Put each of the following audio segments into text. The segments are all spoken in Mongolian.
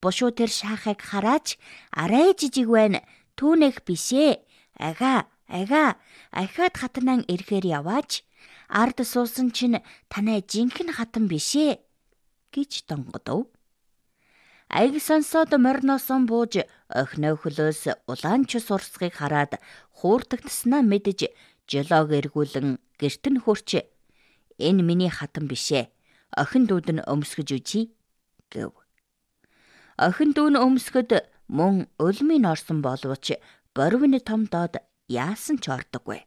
Бушуу тэр шаахыг хараач арай жижиг байна. Түүнэх бишээ. Ага. Ахаад хатнан ирэхээр яваач. Ард суусан чинь танай жинхэнэ хатан бишээ гэж донгодов. Аяг сонсоод морносон бууж охиноо хөлөөс улаан чус урсгыг хараад хуурдагдснаа мэдж жолоог эргүүлэн гэрт нь хурч энэ миний хатан бишээ. Охин дүүд нь өмсгөж үжий гэв. Охин дүү нь өмсгöd мөн өлмийн орсон боловч борвины том доод яасан ч ордоггүй.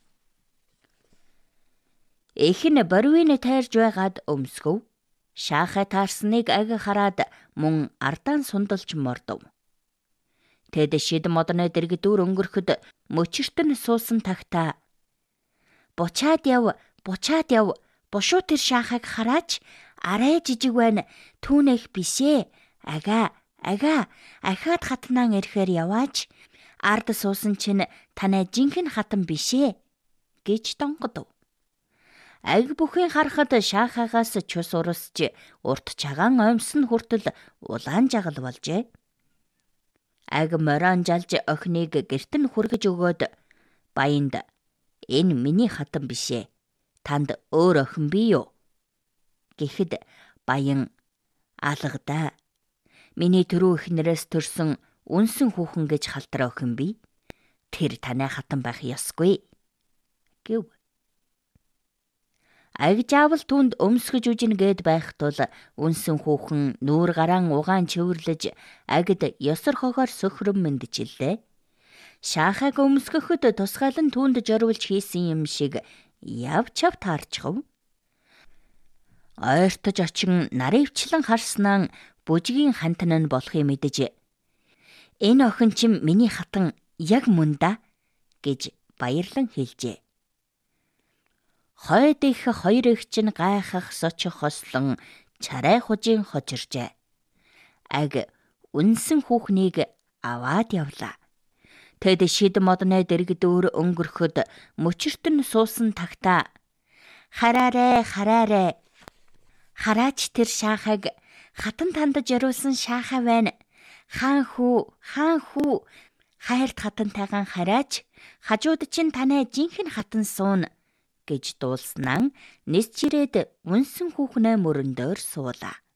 Их нь борвины тайрж байгаад өмсгөв. Шаахай таарсныг аг хараад мөн ардаан сундалж мордов. Тэд шид модны дэргэдүүр өнгөрөхөд мөчөрт нь суусан тагтаа Бучаад яв. Бушуу тэр шаахыг хараач арай жижиг байна. Түүнэх бишээ. Ага. Ахаад хатнан ирэхээр яваач. Ард суусан чинь танай жинхэнэ хатан бишээ гэж донгодов. Аг бүхэн харахад шаахаагаас чус урсж урт чагаан оймсон хүртэл улаан жагал болжээ. Аг морон жалж охиныг гэрт нь хүргэж өгөөд баянд энэ миний хатан бишээ. Танд өөр охин бий юу? Гэхэд баян алгадаа. Миний түрүү эхнэрээс төрсөн үнсэн хүүхэн гэж халтраа охин бий. Тэр танай хатан байх ёсгүй гэв. Аг жаавал түнд өмсгөж үжин гээд байх тул үнсэн хүүхэн нүүр гараан угаан чөвөрлөж агд ёсор хогоор сөхрөн мэнджилээ. Шаахаг өмсгөхөд тусгаал нь түнд жорволж хийсэн юм шиг явж таарчхав. Ойртож очин наривчлан харснаа бүжгийн хантан нь болохыг мэдэж энэ охин чим миний хатан яг мөн да гэж баярлан хэлжээ. Хойд их хоёр эгч нь гайхах сочих хослон чарай хужийн хожиржээ. Аг үнсэн хүүхнийг аваад явлаа. Тэд шид модны дэргэдүүр өнгөрөхөд мөчөрт нь суусан тагтаа хараарэ. Хараач тэр шаахыг хатан танд жаруулсан шаахаа байна. Хаан хүү. Хайрт хатантайгаан хараач. Хажууд чинь танай жинхэнэ хатан суун гэж дуулснаа нис чирээд үнсэн хүүхнээ мөрөндөр суулаа.